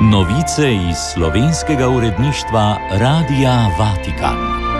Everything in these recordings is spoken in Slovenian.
Novice iz slovenskega uredništva Radia Vatikan.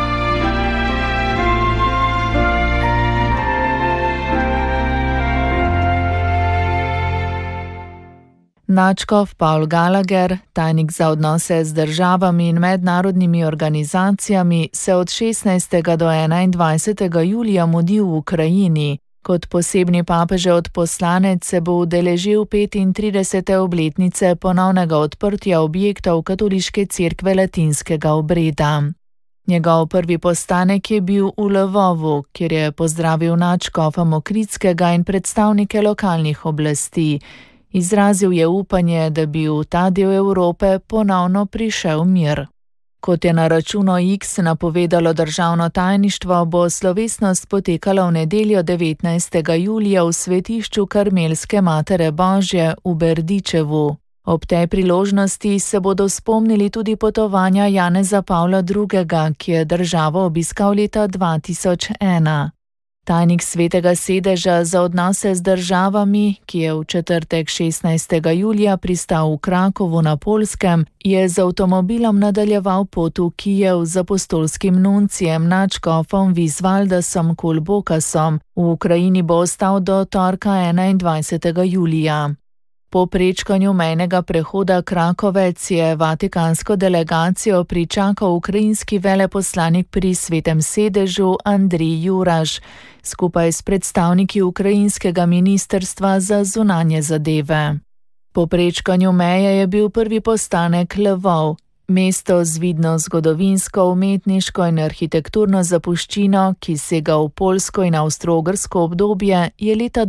Nadškof Paul Gallagher, tajnik za odnose z državami in mednarodnimi organizacijami, se od 16. do 21. julija mudi v Ukrajini. Kot posebni papežev odposlanec se bo udeležil 35. obletnice ponovnega odprtja objektov Katoliške cerkve latinskega obreda. Njegov prvi postanek je bil v Lvovu, kjer je pozdravil nadškofa Mokritskega in predstavnike lokalnih oblasti. Izrazil je upanje, da bi v ta del Evrope ponovno prišel mir. Kot je na računu X napovedalo državno tajništvo, bo slovesnost potekala v nedeljo 19. julija v svetišču Karmelske Matere Božje v Berdičevu. Ob tej priložnosti se bodo spomnili tudi potovanja Janeza Pavla II., ki je državo obiskal leta 2001. Tajnik Svetega sedeža za odnose z državami, ki je v četrtek 16. julija pristal v Krakovu na Poljskem, je z avtomobilom nadaljeval pot v Kijev z apostolskim nuncijem nadškofom Visvaldasom Kulbokasom. V Ukrajini bo ostal do torka 21. julija. Po prečkanju mejnega prehoda Krakovec je vatikansko delegacijo pričakal ukrajinski veleposlanik pri Svetem sedežu Andrij Juraš, skupaj s predstavniki ukrajinskega ministrstva za zunanje zadeve. Po prečkanju meje je bil prvi postanek Lvov. Mesto z vidno zgodovinsko, umetniško in arhitekturno zapuščino, ki sega v poljsko in avstro-ogrsko obdobje, je leta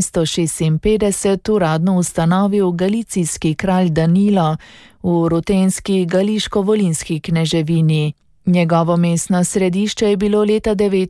1256 uradno ustanovil galicijski kralj Danilo v rutenski gališko-volinski kneževini. Njegovo mestno središče je bilo leta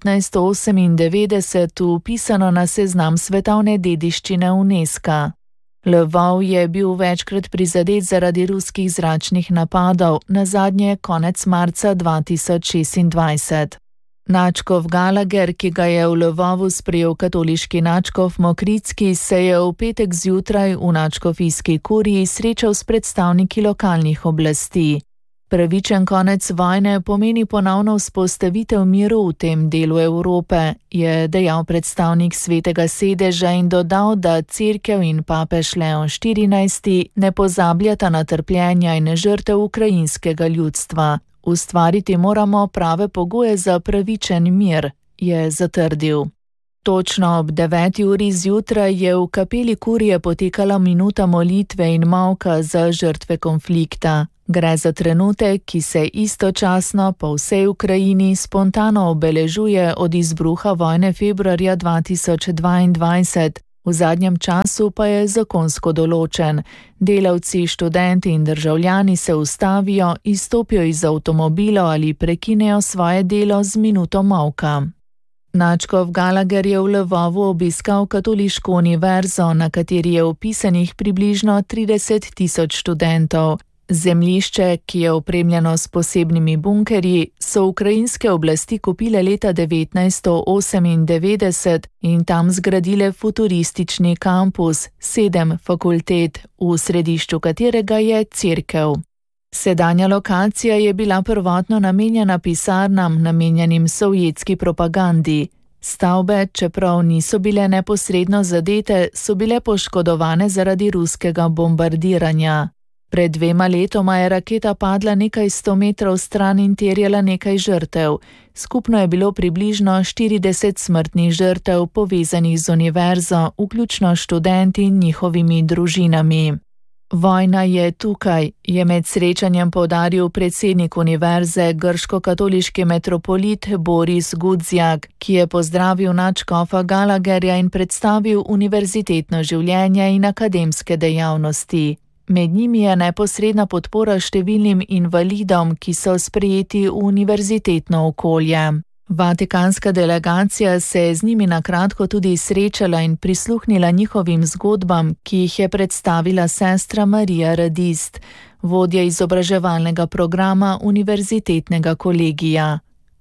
1998 vpisano na seznam svetovne dediščine UNESCO. Lvov je bil večkrat prizadet zaradi ruskih zračnih napadov, nazadnje konec marca 2026. Nadškof Gallagher, ki ga je v Lvovu sprejel katoliški nadškof Mokritski, se je v petek zjutraj v nadškofijski kuriji srečal s predstavniki lokalnih oblasti. Pravičen konec vojne pomeni ponovno vzpostavitev miru v tem delu Evrope, je dejal predstavnik Svetega sedeža in dodal, da cerkev in papež Leon XIV ne pozabljata na trpljenja in žrtev ukrajinskega ljudstva. Ustvariti moramo prave pogoje za pravičen mir, je zatrdil. Točno ob 9. uri zjutraj je v kapeli kurije potekala minuta molitve in molka za žrtve konflikta. Gre za trenutek, ki se istočasno po vsej Ukrajini spontano obeležuje od izbruha vojne februarja 2022. V zadnjem času pa je zakonsko določen. Delavci, študenti in državljani se ustavijo, izstopijo iz avtomobilov ali prekinejo svoje delo z minuto molka. Nadškof Gallagher je v Lvovu obiskal katoliško univerzo, na kateri je vpisanih približno 30 000 študentov. Zemljišče, ki je opremljeno s posebnimi bunkerji, so ukrajinske oblasti kupile leta 1998 in tam zgradile futuristični kampus, 7 fakultet, v središču katerega je cerkev. Sedanja lokacija je bila prvotno namenjena pisarnam, namenjenim sovjetski propagandi. Stavbe, čeprav niso bile neposredno zadete, so bile poškodovane zaradi ruskega bombardiranja. Pred 2 letoma je raketa padla nekaj 100 metrov stran in terjala nekaj žrtev. Skupno je bilo približno 40 smrtnih žrtev povezanih z univerzo, vključno študenti in njihovimi družinami. Vojna je tukaj, je med srečanjem poudaril predsednik univerze, grško-katoliški metropolit Boris Gudzjak, ki je pozdravil nadškofa Gallagherja in predstavil univerzitetno življenje in akademske dejavnosti. Med njimi je neposredna podpora številnim invalidom, ki so sprejeti v univerzitetno okolje. Vatikanska delegacija se je z njimi na kratko tudi srečala in prisluhnila njihovim zgodbam, ki jih je predstavila sestra Marija Radist, vodja izobraževalnega programa univerzitetnega kolegija.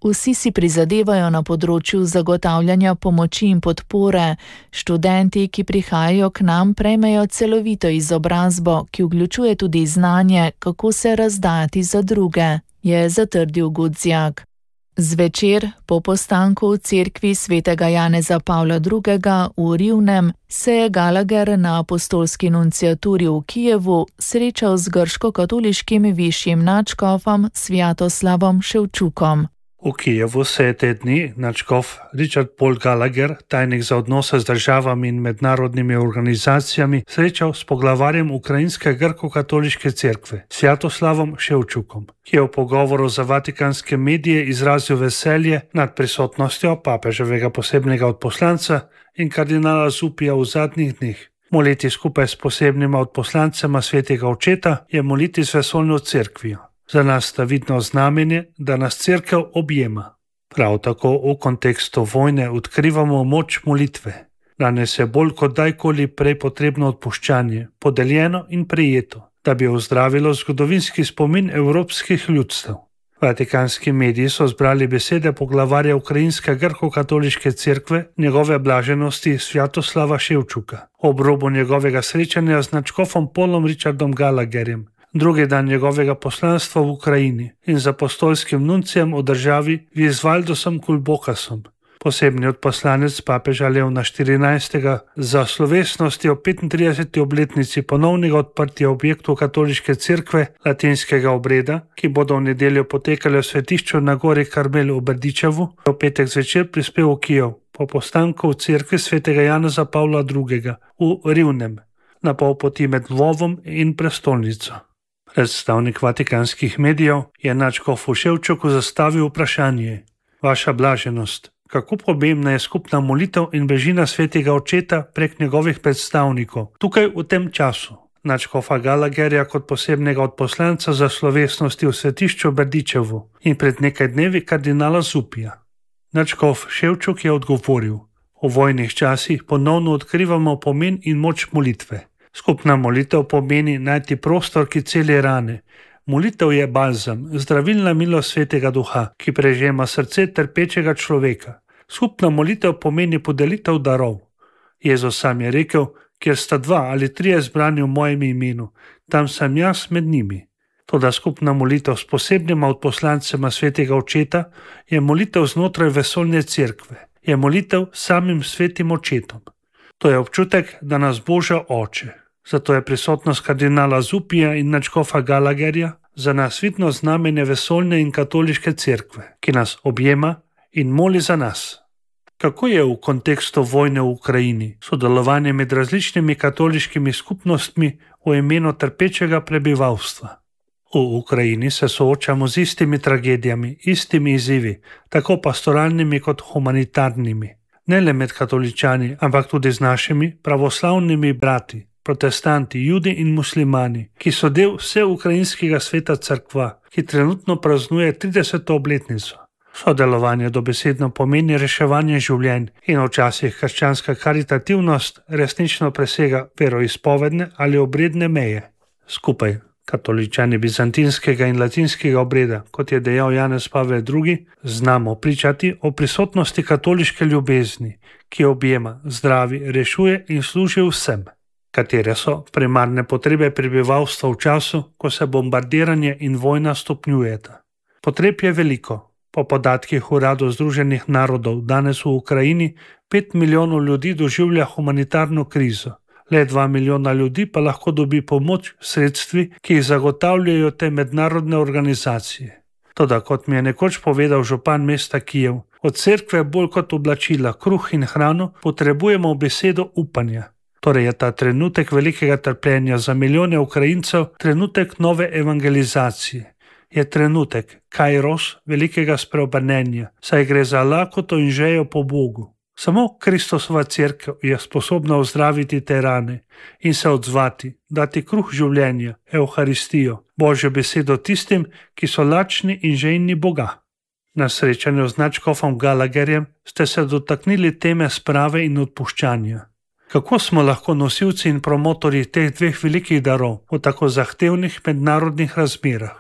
Vsi si prizadevajo na področju zagotavljanja pomoči in podpore. Študenti, ki prihajajo k nam, prejmejo celovito izobrazbo, ki vključuje tudi znanje, kako se razdajati za druge, je zatrdil Gudzjak. Zvečer, po postanku v cerkvi svetega Janeza Pavla II. V Rivnem, se je Gallagher na apostolski nunciaturi v Kijevu srečal z grško-katoliškim višjim nadškofom Sviatoslavom Ševčukom. V Kijevu se je te dni nadškof Richard Paul Gallagher, tajnik za odnose z državami in mednarodnimi organizacijami, srečal s poglavarjem ukrajinske grko-katoliške cerkve, Sviatoslavom Ševčukom, ki je v pogovoru za vatikanske medije izrazil veselje nad prisotnostjo papeževega posebnega odposlanca in kardinala Zupija v zadnjih dneh. Moliti skupaj s posebnima odposlancema svetega očeta je moliti z vesoljno cerkvijo. Za nas sta vidno znamenje, da nas cerkev objema. Prav tako v kontekstu vojne odkrivamo moč molitve. Danes je bolj kot dajkoli prej potrebno odpuščanje, podeljeno in prijeto, da bi ozdravilo zgodovinski spomin evropskih ljudstev. Vatikanski mediji so zbrali besede poglavarja ukrajinske grko-katoliške cerkve, njegove blaženosti Sviatoslava Ševčuka, ob robu njegovega srečanja z nadškofom Paulom Richardom Gallagherjem, drugi dan njegovega poslanstva v Ukrajini in z apostolskim nuncijem v državi Visvaldosom Kulbokasom. Posebni odposlanec papeža Leona XIV. Za slovesnosti o 35. obletnici ponovnega odprtja objektov katoliške cerkve latinskega obreda, ki bodo v nedeljo potekali v svetišču na gori Karmel v Berdičevu, v petek zvečer prispel v Kijev po postanku v cerkvi svetega Janeza Pavla II. V Rivnem, na pol poti med Lvovom in prestolnico. Predstavnik vatikanskih medijev je nadškofu Ševčuku zastavil vprašanje: Vaša blaženost, kako pomembna je skupna molitev in bežina svetega očeta prek njegovih predstavnikov tukaj v tem času? Nadškofa Gallagherja kot posebnega odposlanca za slovesnosti v svetišču Berdičevu in pred nekaj dnevi kardinala Zupija. Nadškof Ševčuk je odgovoril: v vojnih časih ponovno odkrivamo pomen in moč molitve. Skupna molitev pomeni najti prostor, ki celi rane. Molitev je balzam, zdravilna milost svetega duha, ki prežema srce trpečega človeka. Skupna molitev pomeni podelitev darov. Jezus sam je rekel: kjer sta 2 ali 3 zbrani v mojem imenu, tam sem jaz med njimi. Toda skupna molitev s posebnima odposlancema svetega očeta je molitev znotraj vesoljne cerkve, je molitev samim svetim očetom. To je občutek, da nas boža oče. Zato je prisotnost kardinala Zupija in nadškofa Gallagherja za nas vidno znamenje vesoljne in katoliške cerkve, ki nas objema in moli za nas. Kako je v kontekstu vojne v Ukrajini sodelovanje med različnimi katoliškimi skupnostmi v imenu trpečega prebivalstva? V Ukrajini se soočamo z istimi tragedijami, istimi izzivi, tako pastoralnimi kot humanitarnimi. Ne le med katoličani, ampak tudi z našimi pravoslavnimi brati, protestanti, judi in muslimani, ki so del vse ukrajinskega sveta cerkva, ki trenutno praznuje 30. obletnico. Sodelovanje dobesedno pomeni reševanje življenj in včasih krščanska karitativnost resnično presega veroizpovedne ali obredne meje. Skupaj, katoličani bizantinskega in latinskega obreda, kot je dejal Janez Pavel II., znamo pričati o prisotnosti katoliške ljubezni, ki objema, zdravi, rešuje in služi vsem. Katere so primarne potrebe prebivalstva v času, ko se bombardiranje in vojna stopnjujeta. Potreb je veliko. Po podatkih Uradu Združenih narodov danes v Ukrajini 5 milijonov ljudi doživlja humanitarno krizo. Le 2 milijona ljudi pa lahko dobi pomoč sredstvi, ki jih zagotavljajo te mednarodne organizacije. Toda kot mi je nekoč povedal župan mesta Kijev, od cerkve bolj kot oblačila, kruh in hrano potrebujemo besedo upanja. Torej je ta trenutek velikega trpljenja za milijone Ukrajincev trenutek nove evangelizacije. Je trenutek kairos velikega spreobrnenja, saj gre za lakoto in žejo po Bogu. Samo Kristosova cerkev je sposobna ozdraviti te rane in se odzvati, dati kruh življenja, Evharistijo, Božjo besedo tistim, ki so lačni in žejni Boga. Na srečanju z nadškofom Gallagherjem ste se dotaknili teme sprave in odpuščanja. Kako smo lahko nosilci in promotorji teh dveh velikih darov v tako zahtevnih mednarodnih razmerah?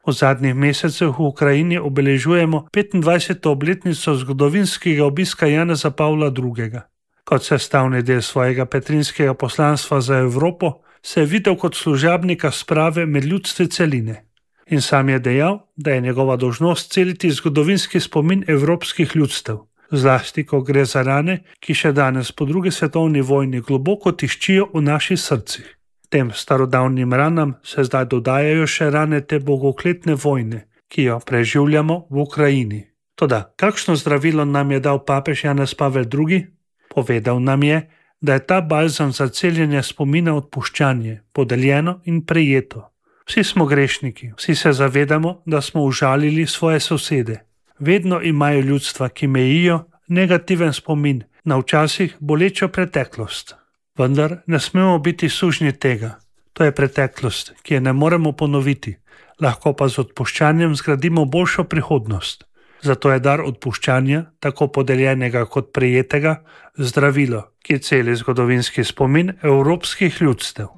V zadnjih mesecih v Ukrajini obeležujemo 25. obletnico zgodovinskega obiska Janeza Pavla II. Kot sestavni del svojega petrinskega poslanstva za Evropo se je videl kot služabnika sprave med ljudstvi celine. In sam je dejal, da je njegova dolžnost celiti zgodovinski spomin evropskih ljudstev, zlasti ko gre za rane, ki še danes po drugi svetovni vojni globoko tiščijo v naših srcih. Tem starodavnim ranam se zdaj dodajajo še rane te bogokletne vojne, ki jo preživljamo v Ukrajini. Toda, kakšno zdravilo nam je dal papež Janez Pavel II? Povedal nam je, da je ta balzam za celjenje spomina odpuščanje, podeljeno in prejeto. Vsi smo grešniki, vsi se zavedamo, da smo užalili svoje sosede. Vedno imajo ljudstva, ki mejijo, negativen spomin na včasih bolečo preteklost. Vendar ne smemo biti sužnji tega. To je preteklost, ki je ne moremo ponoviti, lahko pa z odpuščanjem zgradimo boljšo prihodnost. Zato je dar odpuščanja, tako podeljenega kot prejetega, zdravilo, ki celi zgodovinski spomin evropskih ljudstev.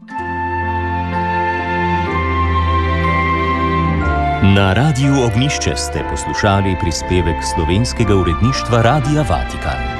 Na Radiu Ognjišče ste poslušali prispevek slovenskega uredništva Radia Vatikan.